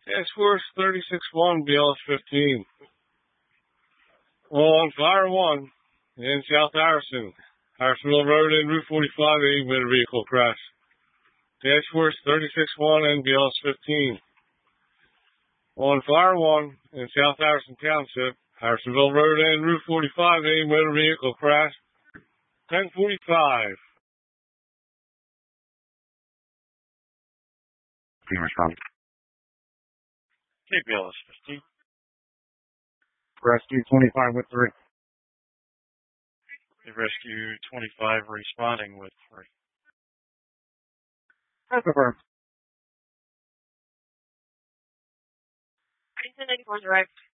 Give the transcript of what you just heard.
Task Force 36-1, BLS 15. On Fire 1 in South Harrisonville Road and Route 45A, motor vehicle crash. Task Force 36-1 and BLS 15. On Fire 1 in South Harrison Township, Harrisonville Road and Route 45A, motor vehicle crash. 10:45. Team respond. KBLS 15. Rescue 25 with 3. Rescue 25 responding with 3. Confirm. 94 direct.